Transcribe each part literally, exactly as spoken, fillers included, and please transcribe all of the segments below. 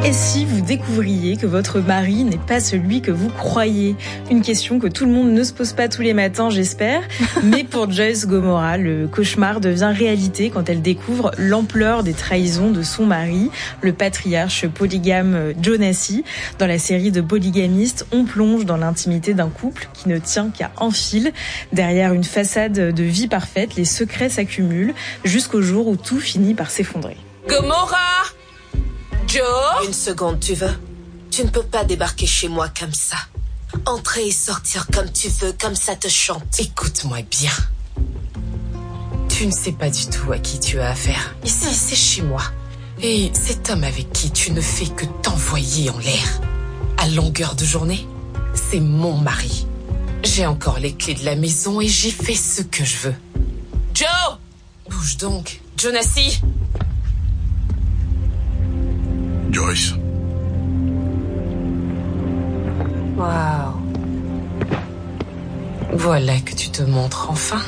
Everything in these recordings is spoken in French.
Et si vous découvriez que votre mari n'est pas celui que vous croyez? Une question que tout le monde ne se pose pas tous les matins, j'espère. Mais pour Joyce Gomorrah, le cauchemar devient réalité quand elle découvre l'ampleur des trahisons de son mari, le patriarche polygame Jonassi. Dans la série de Polygamiste, on plonge dans l'intimité d'un couple qui ne tient qu'à un fil. Derrière une façade de vie parfaite, les secrets s'accumulent jusqu'au jour où tout finit par s'effondrer. Gomorrah! Joe? Une seconde, tu veux? Tu ne peux pas débarquer chez moi comme ça. Entrer et sortir comme tu veux, comme ça te chante. Écoute-moi bien. Tu ne sais pas du tout à qui tu as affaire. Ici, c'est chez moi. Et cet homme avec qui tu ne fais que t'envoyer en l'air, à longueur de journée, c'est mon mari. J'ai encore les clés de la maison et j'y fais ce que je veux. Joe! Bouge donc, Jonassi! Joyce. Waouh. Voilà que tu te montres enfin.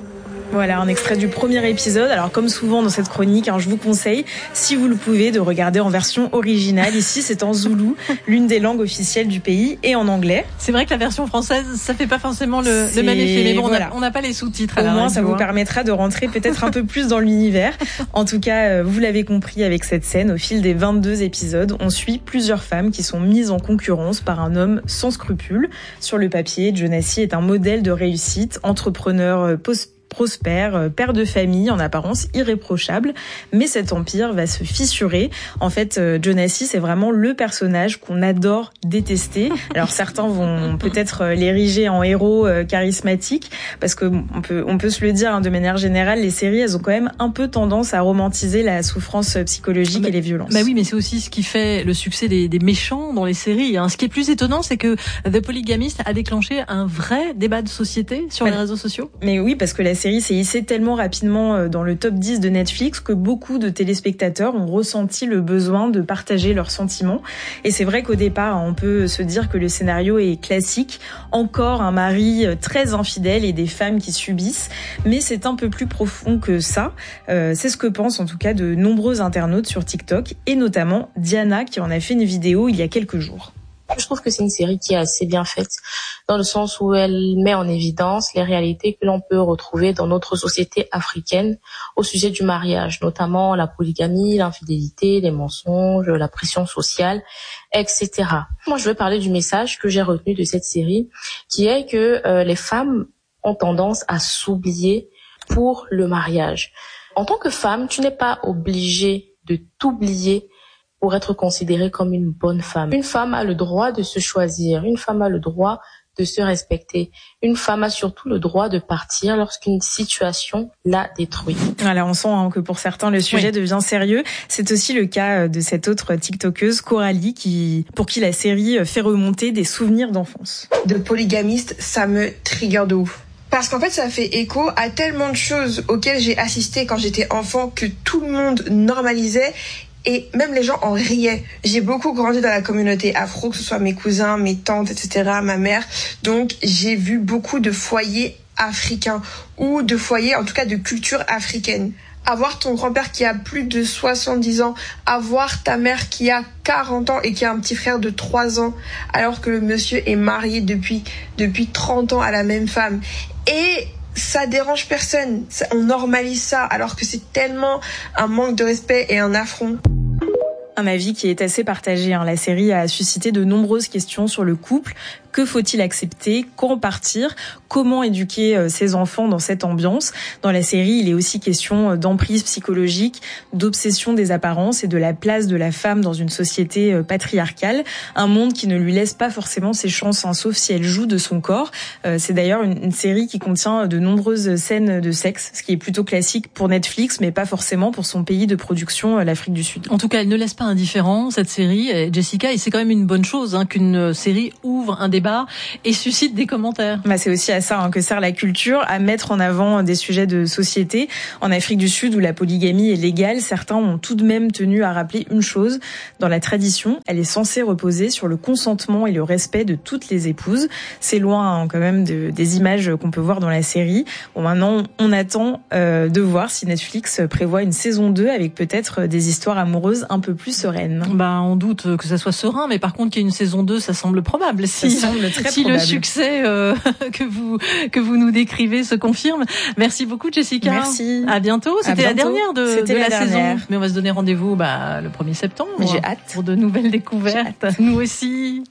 Voilà, un extrait du premier épisode. Alors, comme souvent dans cette chronique, hein, je vous conseille, si vous le pouvez, de regarder en version originale. Ici, c'est en zoulou, l'une des langues officielles du pays, et en anglais. C'est vrai que la version française, ça fait pas forcément le, le même effet. Mais bon, voilà. on n'a pas les sous-titres. Au moins, ça vous permettra de rentrer peut-être un peu plus dans l'univers. En tout cas, vous l'avez compris avec cette scène, au fil des vingt-deux épisodes, on suit plusieurs femmes qui sont mises en concurrence par un homme sans scrupules. Sur le papier, Jonassi est un modèle de réussite, entrepreneur post prospère, père de famille, en apparence irréprochable, mais cet empire va se fissurer. En fait, Jonassi, c'est vraiment le personnage qu'on adore détester. Alors certains vont peut-être l'ériger en héros charismatique, parce que on peut, on peut se le dire, hein, de manière générale, les séries, elles ont quand même un peu tendance à romantiser la souffrance psychologique bah, et les violences. Bah oui, mais c'est aussi ce qui fait le succès des, des méchants dans les séries. Hein. Ce qui est plus étonnant, c'est que The Polygamist a déclenché un vrai débat de société sur bah, les réseaux sociaux. Mais oui, parce que la série s'est hissée tellement rapidement dans le top dix de Netflix que beaucoup de téléspectateurs ont ressenti le besoin de partager leurs sentiments. Et c'est vrai qu'au départ, on peut se dire que le scénario est classique. Encore un mari très infidèle et des femmes qui subissent. Mais c'est un peu plus profond que ça. Euh, c'est ce que pensent en tout cas de nombreux internautes sur TikTok, et notamment Diana qui en a fait une vidéo il y a quelques jours. Je trouve que c'est une série qui est assez bien faite, dans le sens où elle met en évidence les réalités que l'on peut retrouver dans notre société africaine au sujet du mariage, notamment la polygamie, l'infidélité, les mensonges, la pression sociale, et cetera. Moi, je veux parler du message que j'ai retenu de cette série, qui est que euh, les femmes ont tendance à s'oublier pour le mariage. En tant que femme, tu n'es pas obligée de t'oublier pour être considérée comme une bonne femme. Une femme a le droit de se choisir, une femme a le droit de se respecter. Une femme a surtout le droit de partir lorsqu'une situation la détruit. Voilà, on sent hein, que pour certains, le sujet oui. devient sérieux. C'est aussi le cas de cette autre TikTokeuse, Coralie, qui, pour qui la série fait remonter des souvenirs d'enfance. De Polygamiste, ça me trigger de ouf. Parce qu'en fait, ça fait écho à tellement de choses auxquelles j'ai assisté quand j'étais enfant que tout le monde normalisait. Et même les gens en riaient. J'ai beaucoup grandi dans la communauté afro, que ce soit mes cousins, mes tantes, et cetera, ma mère. Donc, j'ai vu beaucoup de foyers africains ou de foyers, en tout cas, de culture africaine. Avoir ton grand-père qui a plus de soixante-dix ans, avoir ta mère qui a quarante ans et qui a un petit frère de trois ans, alors que le monsieur est marié depuis, depuis trente ans à la même femme. Et ça dérange personne. On normalise ça, alors que c'est tellement un manque de respect et un affront. Un avis qui est assez partagé. Hein. La série a suscité de nombreuses questions sur le couple. Que faut-il accepter? Quand partir? Comment éduquer ses enfants dans cette ambiance? Dans la série, il est aussi question d'emprise psychologique, d'obsession des apparences et de la place de la femme dans une société patriarcale. Un monde qui ne lui laisse pas forcément ses chances, hein, sauf si elle joue de son corps. C'est d'ailleurs une, une série qui contient de nombreuses scènes de sexe, ce qui est plutôt classique pour Netflix, mais pas forcément pour son pays de production, l'Afrique du Sud. En tout cas, elle ne laisse pas indifférent, cette série, Jessica, et c'est quand même une bonne chose hein, qu'une série ouvre un débat débat et suscite des commentaires. Bah, c'est aussi à ça hein, que sert la culture, à mettre en avant des sujets de société. En Afrique du Sud, où la polygamie est légale, certains ont tout de même tenu à rappeler une chose. Dans la tradition, elle est censée reposer sur le consentement et le respect de toutes les épouses. C'est loin hein, quand même de, des images qu'on peut voir dans la série. Bon, maintenant, on attend euh, de voir si Netflix prévoit une saison deux avec peut-être des histoires amoureuses un peu plus sereines. Bah, on doute que ça soit serein, mais par contre qu'il y ait une saison deux, ça semble probable. Si, ça semble très si probable. Le succès euh, que vous que vous nous décrivez se confirme. Merci beaucoup, Jessica. Merci. À bientôt. C'était à la dernière de, C'était de la, la dernière. saison. Mais on va se donner rendez-vous bah, le premier septembre. Mais j'ai hâte. Pour de nouvelles découvertes. Nous aussi.